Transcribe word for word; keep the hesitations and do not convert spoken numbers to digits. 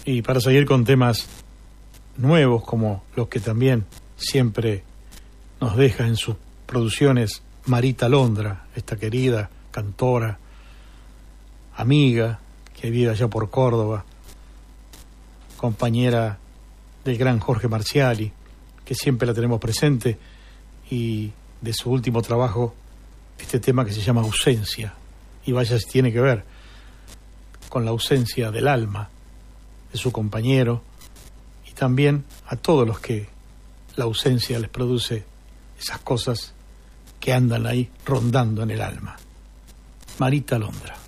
Y para seguir con temas nuevos, como los que también siempre nos deja en sus producciones Marita Londra, esta querida cantora, amiga, que vive allá por Córdoba, compañera del gran Jorge Marciali, que siempre la tenemos presente, y de su último trabajo, este tema que se llama Ausencia, y vaya si tiene que ver con la ausencia del alma de su compañero, y también a todos los que la ausencia les produce esas cosas que andan ahí rondando en el alma. Marita Londra.